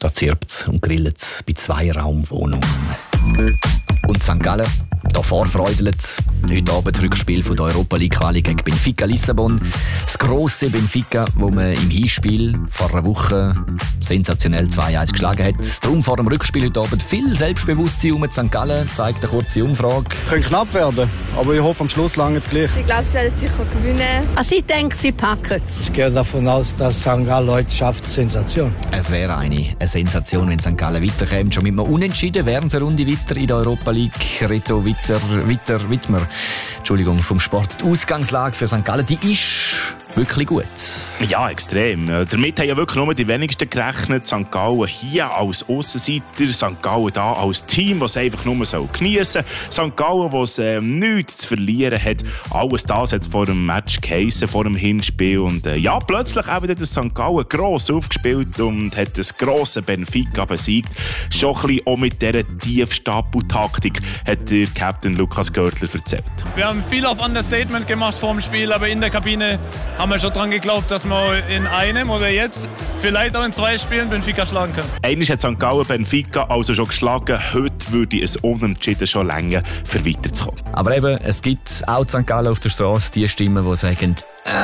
Da zirpt's und grillt's bei 2-Raumwohnungen. Und St. Gallen, da vorfreudelt's. Heute Abend das Rückspiel von der Europa League Quali gegen Benfica Lissabon. Das grosse Benfica, wo man im Hinspiel vor einer Woche sensationell 2-1 geschlagen hat. Darum vor dem Rückspiel heute Abend viel Selbstbewusstsein um St. Gallen, zeigt eine kurze Umfrage. Könnte knapp werden, aber ich hoffe, am Schluss lange es gleich. Ich glaube, sie werden sicher gewinnen. Also ich denke, sie packen es. Ich gehe davon aus, dass St. Gallen heute schafft. Sensation. Es wäre eine Sensation, wenn St. Gallen weiterkäme. Schon mit einem Unentschieden wären sie eine Runde weiter in der Europa League. Reto Wittmer. Entschuldigung, vom Sport. Die Ausgangslage für St. Gallen, die ist wirklich gut. Ja, extrem. Damit haben ja wirklich nur die wenigsten gerechnet. St. Gallen hier als Aussenseiter, St. Gallen da als Team, das einfach nur geniessen soll. St. Gallen, das nichts zu verlieren hat. Alles das hat vor dem Match geheissen, vor dem Hinspiel. Und ja, plötzlich eben hat St. Gallen gross aufgespielt und hat das grosse Benfica besiegt. Schon ein bisschen auch mit dieser Tiefstapeltaktik hat der Captain Lukas Görtler erzählt. Wir haben viel auf Understatement gemacht vor dem Spiel, aber in der Kabine haben wir schon dran geglaubt, dass wir in einem oder jetzt vielleicht auch in 2 Spielen Benfica schlagen können. Einmal hat St. Gallen Benfica also schon geschlagen. Heute würde es unentschieden schon länger für weiterzukommen. Aber eben, es gibt auch in St. Gallen auf der Straße die Stimmen, die sagen,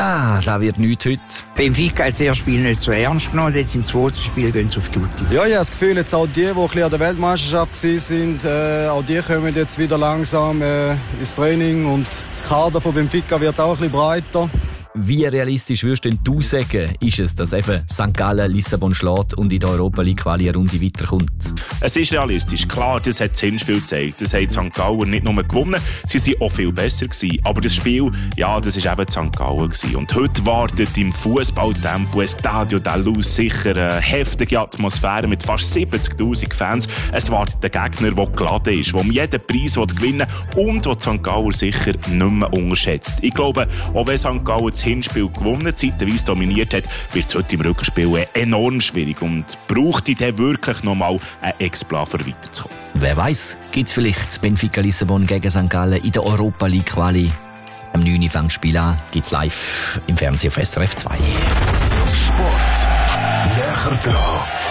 das wird nichts heute. Benfica hat das erste Spiel nicht so ernst genommen, jetzt im zweiten Spiel gehen sie auf Tutti. Ja, ich habe das Gefühl, jetzt auch die ein bisschen an der Weltmeisterschaft waren, auch die kommen jetzt wieder langsam ins Training und das Kader von Benfica wird auch ein bisschen breiter. Wie realistisch würdest denn du sagen, ist es, dass eben St. Gallen Lissabon schlägt und in der Europa League Quali eine Runde weiterkommt? Es ist realistisch. Klar, das hat das Hinspiel gezeigt. Das hat St. Gallen nicht nur gewonnen, sie waren auch viel besser gewesen. Aber das Spiel, ja, das war eben St. Gallen gewesen. Und heute wartet im Fußballtempo Estadio da Luz sicher eine heftige Atmosphäre mit fast 70'000 Fans. Es wartet ein Gegner, der geladen ist, der um jeden Preis gewinnen will und der St. Gallen sicher nicht mehr unterschätzt. Ich glaube, auch wenn St. Gallen das Hinspiel gewonnen, zeitweise dominiert hat, wird es heute im Rückspiel enorm schwierig und braucht dann wirklich nochmal ein Exploit, um weiterzukommen. Wer weiß, gibt es vielleicht das Benfica Lissabon gegen St. Gallen in der Europa League Quali. Am 9. Uhr fängt das Spiel an, gibt es live im Fernsehen auf SRF 2. Sport näher dran.